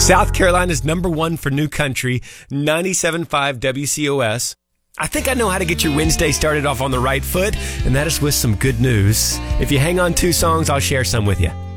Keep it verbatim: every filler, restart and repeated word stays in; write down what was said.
South Carolina's number one for new country, ninety-seven point five W C O S. I think I know how to get your Wednesday started off on the right foot, and that is with some good news. If you hang on two songs, I'll share some with you.